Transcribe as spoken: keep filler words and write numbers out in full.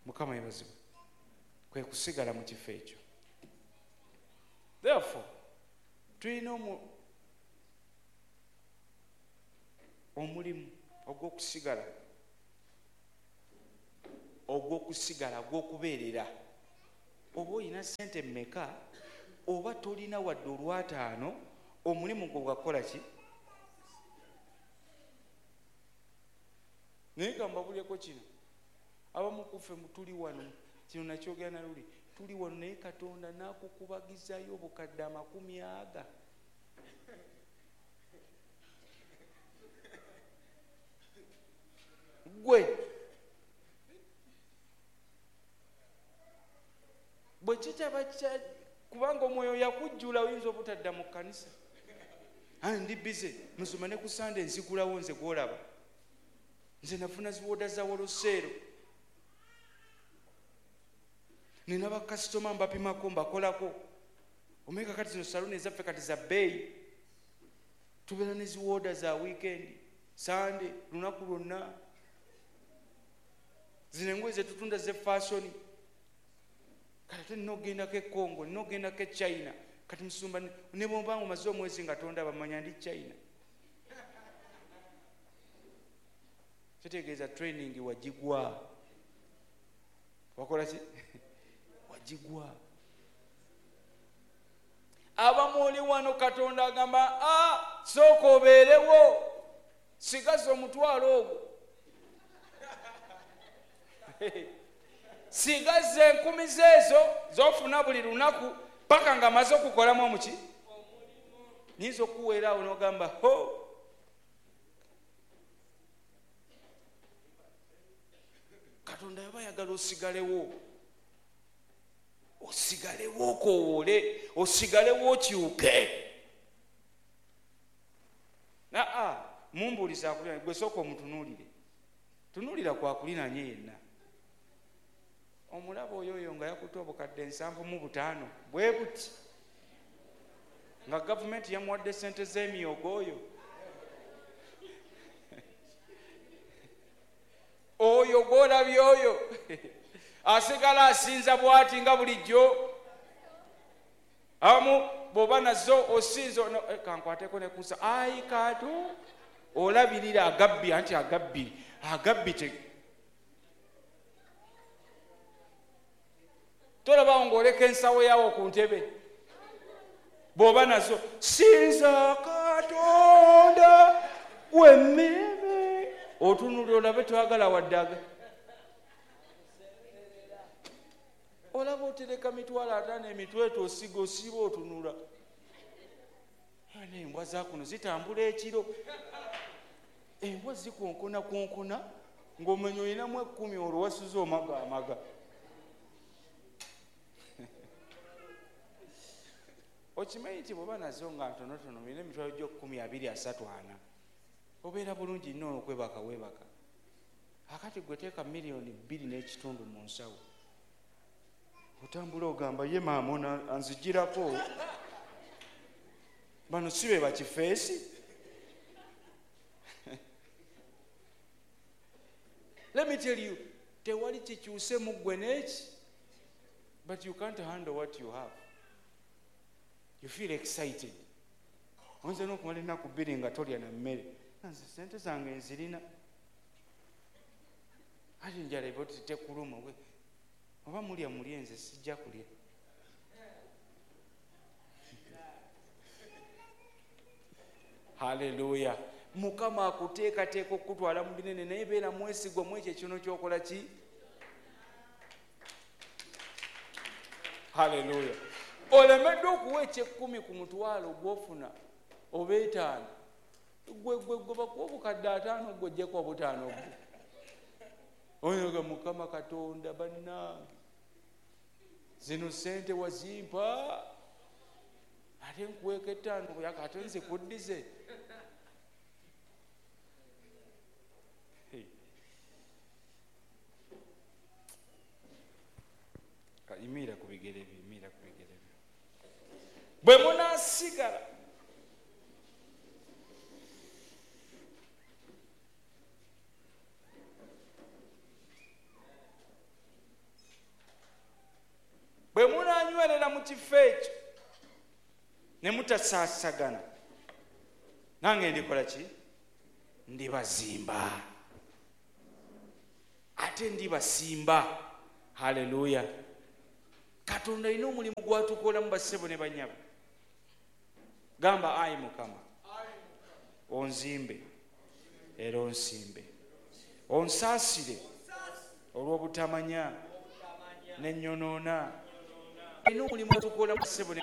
Mukama yebazibwe. Kwe kusigala mu kifo ekyo. Therefore tulina omulimu ogw'okusigala ogw'okusigala gw'okubeerera. Oba olina ssente mmeka oba tolina wadde olwataano, omulimu gwo gwakola ki? Naye kambabuleko kino, abamu kuffe tuli wano, kino nakyogera na luli, tuli wano naye Katonda n'akukubagizayo obukadde amakumi aga. Gwe bwe kitaba kya kubanga omwoyo yakujjula oyinza obutadda mu kkanisa. Ani ndi bize musoma ne ku Sande nzigulawo nze gwolaba. Nze nafuna ziwoda za Woloseero. Nina bakasitoma mbapimako mbakolako. Omeka kati zino saluni ezaffe kati za bbeeyi. Tubeera ne ziwoda za weekend, Sande, lunaku lwonna. Zino engoye ze tutunda ze fashion. Kati nina okugendako e Congo, nina okugendako e China. Kati musumba ne bw'oba omaze omwezi nga tondaba bamanya ndi China. Kitegeeza training wagigwa. Wakola ki? Wagigwa. Abamu oli wano Katonda agamba, ah, sooka obeerewo, sigaza omutwalo ogwo. Sigaza enkumi zeezo z'ofuna buli lunaku paka nga maze okukolamu omuki? Nyinza okuweera awo n'ogamba, ho! Katonda yaba yagala osigalewo. Osigalewo okowoole, osigalewo okyuke. Aa, mumbuuliza akulina, gwe sooka omutunuulire. Tunuulira kwakulinanye yenna. Omulaba oyo oyo nga yakutte obukadde nsanvu mu butaano bwe buti nga gavumenti yamuwadde ssente z'emyogo oyo. Oyo gw'olabye oyo asigala asinza bw'ati nga bulijjo. Abamu bw'oba nazo osinza kankwateko ne kusa ayi kato olabirira agabbi anti agabbi agabbi te tolaba ng'oleka ensawo yawo ku ntebe bw'oba nazo sinza Katonda gw'emmere otunulira olabe twagala waddaga olaba otereka mitwalo ataano emitweto osiga osiba otunula. Embwa zakuno zitambula ekiro, embwa zikonkona konkona ng'omenya olinamu ekkumi olwo wasuza omaga amaga. Okimanyi nti bw'oba nazo nga ntonotono olina emitwalo gy'okkumi abiri asatu ana obeera bulungi nnyo okwebaka weebaka. Akati gwe teeka miliyoni bbiri n'ekitundu mu nsawo otambula ogamba ye maama anzigirako bano si be bakifeesi. Let me tell you, tewali kikyuse mu ggwe n'eki, but you can't handle what you have. You feel excited. Oyinza n'okumala ennaku bbiri nga tolya na mmere. Nze ssente zange nzirina. Ate njala eba oti tekuluma gwe. Oba mulya mulye nze sijja kulya. Haleluya. Mukama akuteekateeka okutwala mu binene naye beera mwesigwa mu ekyo kino ky'okola ki? Haleluya. Olemeddwa okuwa eky'ekkumi ku mutwalo gw'ofuna oba etaano. Gwe gwe gwe bakuwa obukadde ataano gwe ojjeko obutaano bwo. Oyoga Mukama Katonda bannange. Zino ssente wazimpa. Ate nkuweeka ettaano yaka ate nze kuddize. Imira ku bigere bye, imira ku bigere bye. Bwe munaasigala munanywerera mu kifo ekyo ne mutasaasagana, nange ndikola ki? Ndibazimba ate ndibasimba. Haleluya! Katonda alina omulimu gwatukola mu bassebo ne banyabo. Gamba, ayi Mukama, onzimbe era onsimbe, onsaasire olw'obutamanya n'ennyonoona. Alina omulimu gwatukola mu bassebo ne